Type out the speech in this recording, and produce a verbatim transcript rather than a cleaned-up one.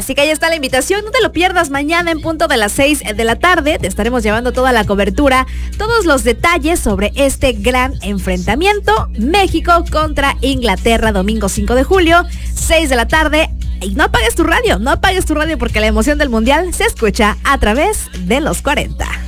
Así que ahí está la invitación, no te lo pierdas. Mañana en punto de las seis de la tarde te estaremos llevando toda la cobertura, todos los detalles sobre este gran enfrentamiento, México contra Inglaterra, domingo cinco de julio, seis de la tarde. Y no apagues tu radio, no apagues tu radio porque la emoción del mundial se escucha a través de los cuarenta.